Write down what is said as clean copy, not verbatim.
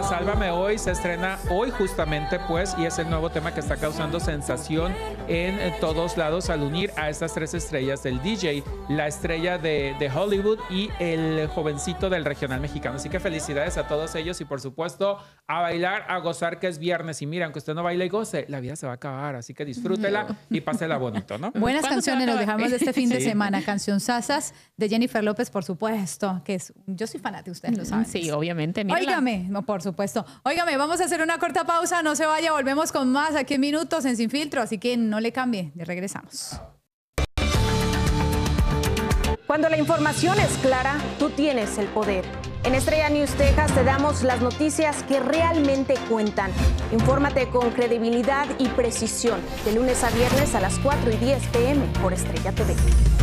Sálvame Hoy se estrena hoy justamente, pues, y es el nuevo tema que está causando sensación en todos lados al unir a estas tres estrellas del DJ, la estrella de Hollywood y el jovencito del regional mexicano. Así que felicidades a todos ellos y por supuesto a bailar, a gozar, que es viernes. Y mira, aunque usted no baile y goce, la vida se va a acabar, así que disfrútela y pásela bonito, ¿no? Buenas canciones nos dejamos de este fin de Sí. semana. Canción Sasas de Jennifer López, por supuesto, que es, yo soy fanática, ustedes lo saben. Sí, obviamente. Mírala. Óigame, no, por supuesto. Óigame, vamos a hacer una corta pausa, no se vaya, volvemos con más aquí en Minutos en Sin Filtro, así que no le cambie, ya regresamos. Cuando la información es clara, tú tienes el poder. En Estrella News Texas te damos las noticias que realmente cuentan. Infórmate con credibilidad y precisión, de lunes a viernes a las 4:10 p.m. por Estrella TV.